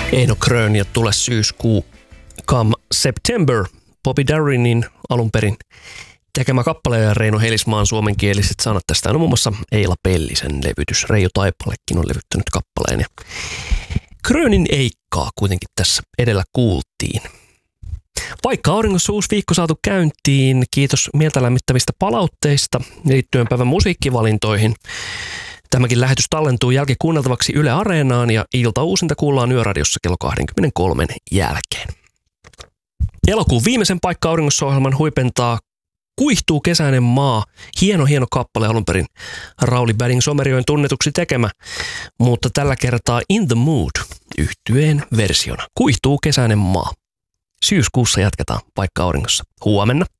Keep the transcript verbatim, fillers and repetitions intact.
Eino Krön ja Tule syyskuu, Come September, Bobby Darinin alun perin tekemä kappale ja Reino Helismaan suomenkieliset sanat. Tästä on muun muassa Eila Pellisen levytys. Reijo Taipalekin on levyttänyt kappaleen. Ja Krönin Eikkaa kuitenkin tässä edellä kuultiin. Vaikka auringossa uusi viikko saatu käyntiin, kiitos mieltä lämmittävistä palautteista liittyen päivän musiikkivalintoihin. Tämäkin lähetys tallentuu jälkikuunneltavaksi Yle Areenaan ja iltauusinta kuullaan Yöradiossa kello kaksikymmentäkolme jälkeen. Elokuun viimeisen Paikka auringossa -ohjelman huipentaa Kuihtuu kesäinen maa. Hieno, hieno kappale alun perin Rauli Bading-Somerjoen tunnetuksi tekemä, mutta tällä kertaa In the Mood -yhtyeen versiona. Kuihtuu kesäinen maa. Syyskuussa jatketaan Paikka auringossa. Huomenna.